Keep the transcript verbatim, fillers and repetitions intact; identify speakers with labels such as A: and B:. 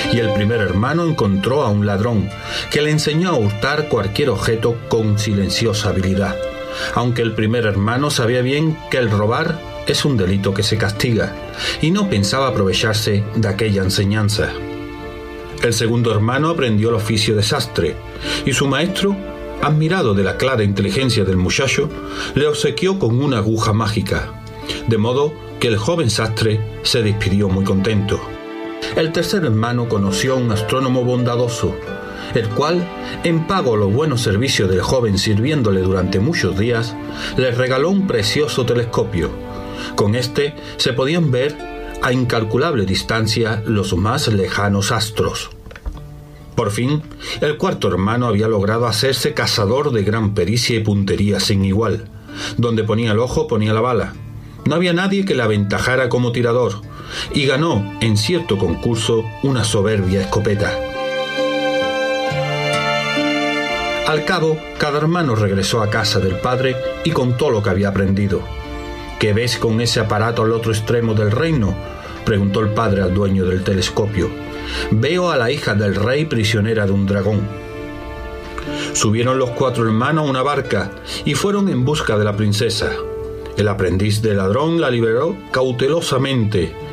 A: y el primer hermano encontró a un ladrón que le enseñó a hurtar cualquier objeto con silenciosa habilidad, aunque el primer hermano sabía bien que el robar es un delito que se castiga y no pensaba aprovecharse de aquella enseñanza. El segundo hermano aprendió el oficio de sastre y su maestro, admirado de la clara inteligencia del muchacho, le obsequió con una aguja mágica, de modo que el joven sastre se despidió muy contento. El tercer hermano conoció a un astrónomo bondadoso, el cual, en pago a los buenos servicios del joven sirviéndole durante muchos días, le regaló un precioso telescopio. Con este se podían ver a incalculable distancia los más lejanos astros. Por fin, el cuarto hermano había logrado hacerse cazador de gran pericia y puntería sin igual. Donde ponía el ojo, ponía la bala. No había nadie que le aventajara como tirador, y ganó, en cierto concurso, una soberbia escopeta. Al cabo, cada hermano regresó a casa del padre y contó lo que había aprendido. ¿Qué ves con ese aparato al otro extremo del reino?, preguntó el padre al dueño del telescopio. Veo a la hija del rey prisionera de un dragón. Subieron los cuatro hermanos a una barca y fueron en busca de la princesa. El aprendiz de ladrón la liberó cautelosamente